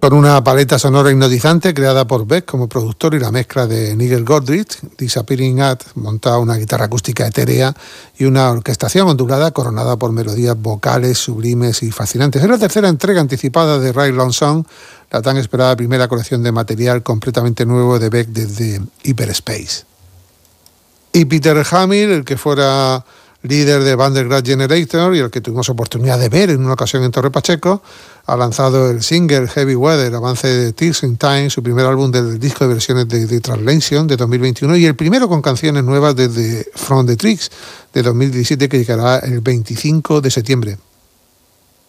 Con una paleta sonora hipnotizante creada por Beck como productor y la mezcla de Nigel Godrich, Disappearing Act monta una guitarra acústica etérea y una orquestación ondulada coronada por melodías vocales sublimes y fascinantes. Es la tercera entrega anticipada de Ride Long Song, la tan esperada primera colección de material completamente nuevo de Beck desde Hyperspace. Y Peter Hamill, el que fuera líder de Vandergrass Generator y el que tuvimos oportunidad de ver en una ocasión en Torre Pacheco, ha lanzado el single Heavy Weather, avance de Tears in Time, su primer álbum del disco de versiones de The Translation de 2021 y el primero con canciones nuevas desde From the Tricks de 2017 que llegará el 25 de septiembre.